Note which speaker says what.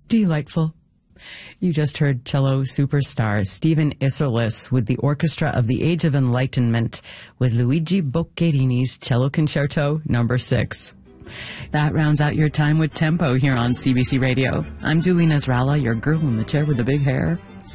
Speaker 1: Delightful. You just heard cello superstar Stephen Isserlis with the Orchestra of the Age of Enlightenment with Luigi Boccherini's Cello Concerto No. 6. That rounds out your time with Tempo here on CBC Radio. I'm Julie Nasrallah, your girl in the chair with the big hair.